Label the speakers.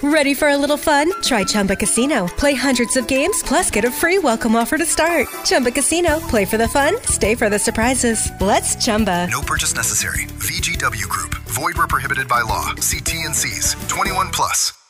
Speaker 1: Ready for a little fun? Try Chumba Casino. Play hundreds of games, plus get a free welcome offer to start. Chumba Casino. Play for the fun, stay for the surprises. Let's Chumba.
Speaker 2: No purchase necessary. VGW Group. Void where prohibited by law. See T&Cs. 21 plus.